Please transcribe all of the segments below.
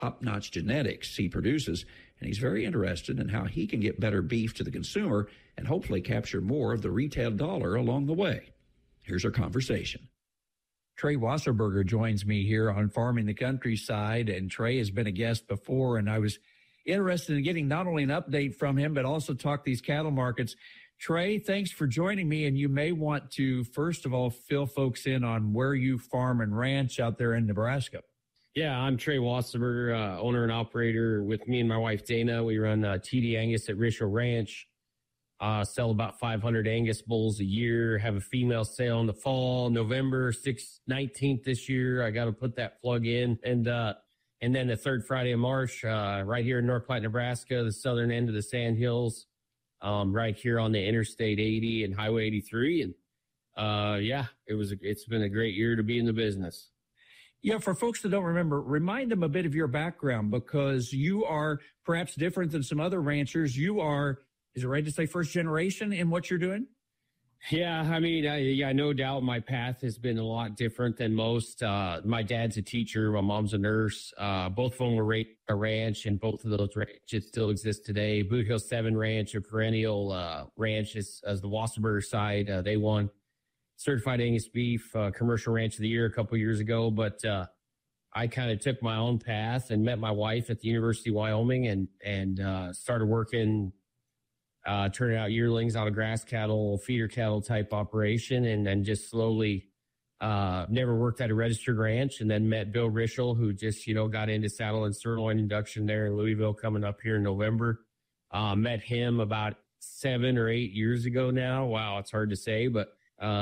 top-notch genetics he produces, and he's very interested in how he can get better beef to the consumer and hopefully capture more of the retail dollar along the way. Here's our conversation. Trey Wasserberger joins me here on Farming the Countryside, and Trey has been a guest before, and I was interested in getting not only an update from him, but also talk these cattle markets. Trey, thanks for joining me, and you may want to, first of all, fill folks in on where you farm and ranch out there in Nebraska. Yeah, I'm Trey Wasserberger, owner and operator. With me and my wife, Dana, we run TD Angus at Rischel Ranch. Sell about 500 Angus bulls a year, have a female sale in the fall, November 19th this year. I got to put that plug in. And then the third Friday of March, right here in North Platte, Nebraska, the southern end of the Sandhills, right here on the Interstate 80 and Highway 83. And it's been a great year to be in the business. Yeah, for folks that don't remember, remind them a bit of your background, because you are perhaps different than some other ranchers. You are, is it right to say, first generation in what you're doing? Yeah, I mean, no doubt my path has been a lot different than most. My dad's a teacher. My mom's a nurse. Both of them were raised on a ranch, and both of those ranches still exist today. Boot Hill 7 Ranch, a perennial ranch, as the Wasserberger side. They won Certified Angus Beef Commercial Ranch of the Year a couple years ago. But I kind of took my own path and met my wife at the University of Wyoming and started working turning out yearlings out of grass cattle, feeder cattle type operation, and then just slowly never worked at a registered ranch, and then met Bill Rischel, who just, got into saddle and sirloin induction there in Louisville coming up here in November. Met him about 7 or 8 years ago now. Wow, it's hard to say, but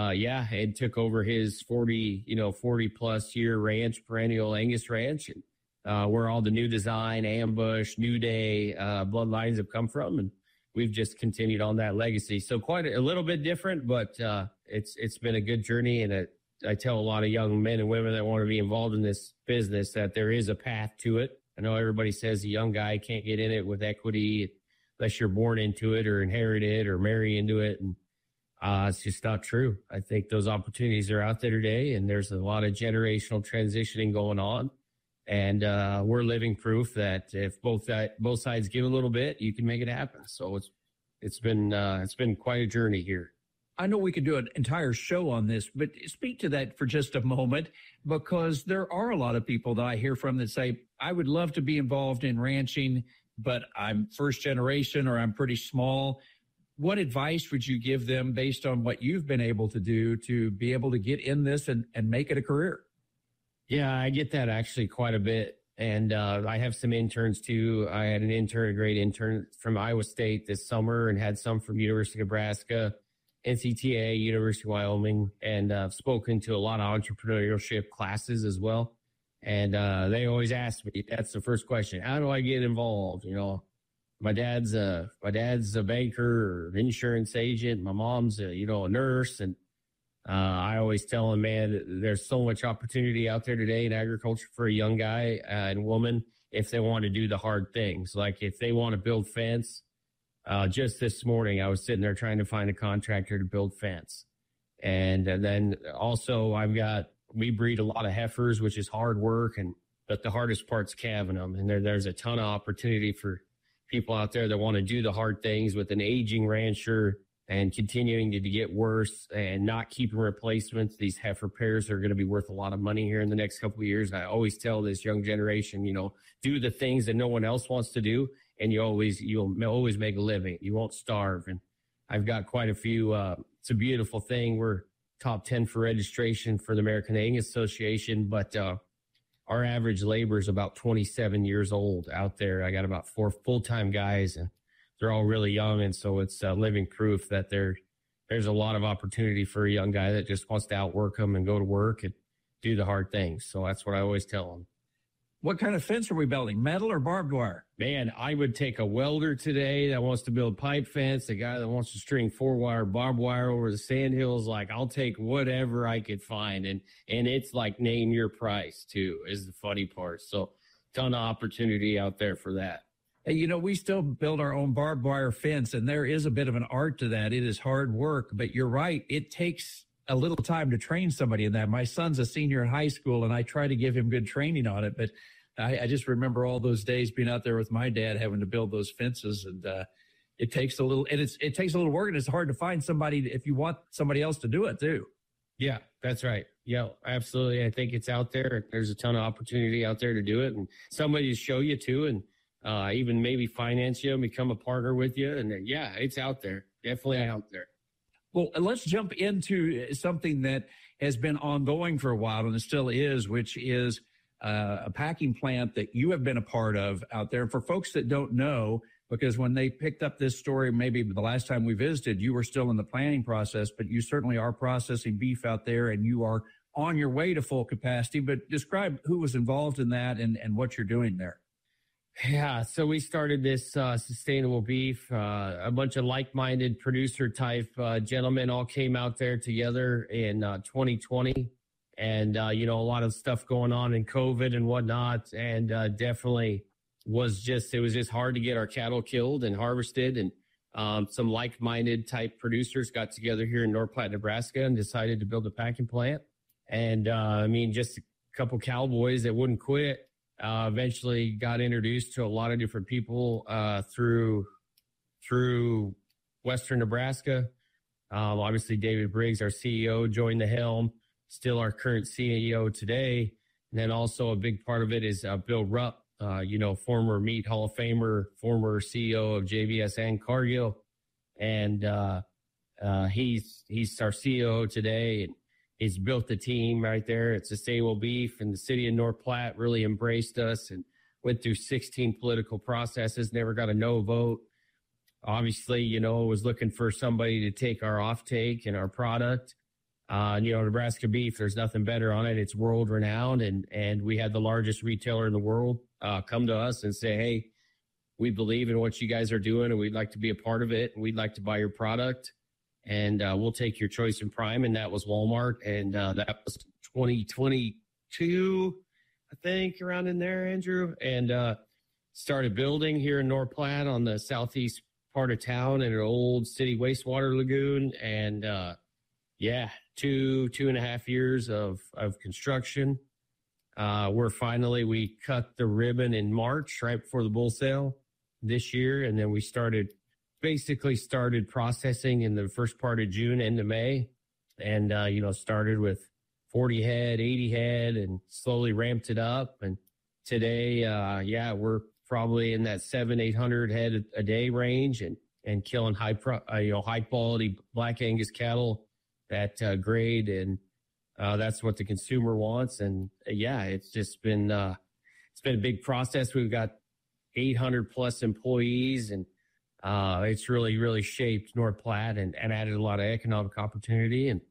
and took over his 40 plus year ranch, perennial Angus ranch, and where all the new design, ambush, New Day bloodlines have come from, and we've just continued on that legacy. So quite a little bit different, but it's been a good journey. And I tell a lot of young men and women that want to be involved in this business that there is a path to it. I know everybody says a young guy can't get in it with equity unless you're born into it or inherit it or marry into it. And it's just not true. I think those opportunities are out there today, and there's a lot of generational transitioning going on. And we're living proof that if both sides give a little bit, you can make it happen. So it's been quite a journey here. I know we could do an entire show on this, but speak to that for just a moment, because there are a lot of people that I hear from that say, I would love to be involved in ranching, but I'm first generation or I'm pretty small. What advice would you give them based on what you've been able to do to be able to get in this and make it a career? Yeah, I get that actually quite a bit. And I have some interns too. I had a great intern from Iowa State this summer, and had some from University of Nebraska, NCTA, University of Wyoming, and I've spoken to a lot of entrepreneurship classes as well. And they always ask me, that's the first question, how do I get involved? My dad's a banker or insurance agent. My mom's a nurse, and I always tell them, man, there's so much opportunity out there today in agriculture for a young guy and woman if they want to do the hard things. Like if they want to build fence. Just this morning, I was sitting there trying to find a contractor to build fence. And then also we breed a lot of heifers, which is hard work, but the hardest part's calving them. And there's a ton of opportunity for people out there that want to do the hard things with an aging rancher and continuing to get worse and not keeping replacements. These heifer pairs are going to be worth a lot of money here in the next couple of years. I always tell this young generation, do the things that no one else wants to do, and you'll always make a living. You won't starve. And I've got quite a few. It's a beautiful thing. We're top 10 for registration for the American Angus Association, but our average labor is about 27 years old out there. I got about 4 full-time guys, and they're all really young. And so it's living proof that there's a lot of opportunity for a young guy that just wants to outwork them and go to work and do the hard things. So that's what I always tell them. What kind of fence are we building, metal or barbed wire? Man, I would take a welder today that wants to build pipe fence, a guy that wants to string 4-wire barbed wire over the sandhills. Like, I'll take whatever I could find. And it's like name your price too, is the funny part. So ton of opportunity out there for that. Hey, we still build our own barbed wire fence, and there is a bit of an art to that. It is hard work, but you're right. It takes a little time to train somebody in that. My son's a senior in high school, and I try to give him good training on it, but I just remember all those days being out there with my dad having to build those fences, and it takes a little, and it takes a little work, and it's hard to find somebody if you want somebody else to do it too. Yeah, that's right. Yeah, absolutely. I think it's out there. There's a ton of opportunity out there to do it, and somebody to show you too, and even maybe finance you and become a partner with you. And yeah, it's out there. Definitely out there. Well, let's jump into something that has been ongoing for a while, and it still is, which is a packing plant that you have been a part of out there. And for folks that don't know, because when they picked up this story, maybe the last time we visited, you were still in the planning process, but you certainly are processing beef out there, and you are on your way to full capacity. But describe who was involved in that and what you're doing there. Yeah, so we started this sustainable beef. A bunch of like-minded producer type gentlemen all came out there together in 2020, and a lot of stuff going on in COVID and whatnot, and definitely it was just hard to get our cattle killed and harvested. And some like-minded type producers got together here in North Platte, Nebraska, and decided to build a packing plant. And just a couple cowboys that wouldn't quit. Eventually got introduced to a lot of different people through Western Nebraska. Obviously, David Briggs, our CEO, joined the helm, still our current CEO today. And then also a big part of it is Bill Rupp, former Meat Hall of Famer, former CEO of JBS and Cargill. And he's our CEO today. And he's built the team right there at Sustainable Beef, and the city of North Platte really embraced us and went through 16 political processes, never got a no vote. Obviously, was looking for somebody to take our offtake and our product. Nebraska beef, there's nothing better on it. It's world renowned. And we had the largest retailer in the world come to us and say, hey, we believe in what you guys are doing, and we'd like to be a part of it, and we'd like to buy your product. And we'll take your choice in prime. And that was Walmart. And that was 2022, I think, around in there, Andrew. And started building here in North Platte on the southeast part of town in an old city wastewater lagoon. And 2.5 years of construction. We cut the ribbon in March, right before the bull sale this year. And then we started processing in the first part of June, end of May, and, started with 40 head, 80 head, and slowly ramped it up. And today, we're probably in that 700-800 head a day range, and killing high quality Black Angus cattle that grade. And that's what the consumer wants. And it's just been, it's been a big process. We've got 800 plus employees, and it's really, really shaped North Platte and added a lot of economic opportunity. And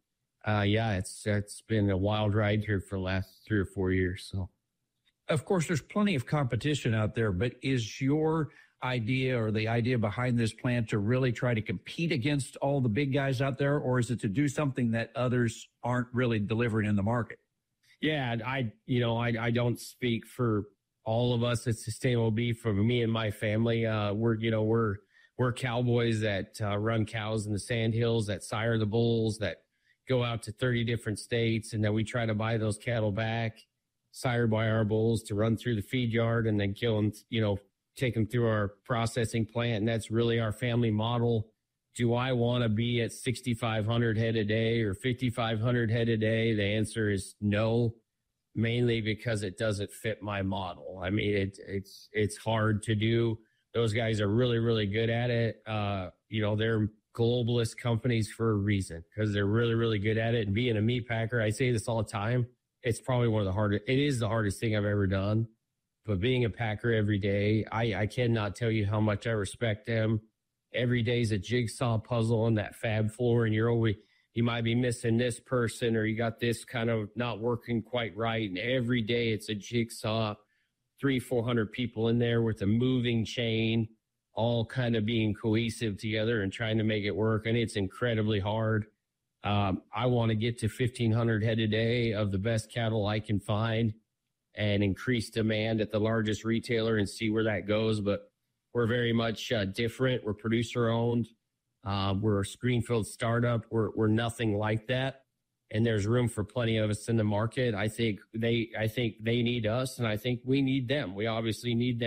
it's been a wild ride here for the last 3 or 4 years. So, of course, there's plenty of competition out there, but is your idea or the idea behind this plant to really try to compete against all the big guys out there, or is it to do something that others aren't really delivering in the market? Yeah, I don't speak for all of us at Sustainable Beef. For me and my family, we're cowboys that run cows in the sandhills, that sire the bulls, that go out to 30 different states. And then we try to buy those cattle back, sired by our bulls, to run through the feed yard and then kill them, take them through our processing plant. And that's really our family model. Do I want to be at 6,500 head a day or 5,500 head a day? The answer is no, mainly because it doesn't fit my model. I mean, it's hard to do. Those guys are really, really good at it. They're globalist companies for a reason, because they're really, really good at it. And being a meat packer, I say this all the time, it's probably it is the hardest thing I've ever done. But being a packer every day, I cannot tell you how much I respect them. Every day is a jigsaw puzzle on that fab floor, and you might be missing this person, or you got this kind of not working quite right. And every day it's a jigsaw, 300-400 people in there with a moving chain, all kind of being cohesive together and trying to make it work. And it's incredibly hard. I want to get to 1,500 head a day of the best cattle I can find and increase demand at the largest retailer and see where that goes. But we're very much different. We're producer owned. We're a greenfield startup. We're nothing like that. and there's room for plenty of us in the market. I think they need us, and I think we need them. We obviously need them.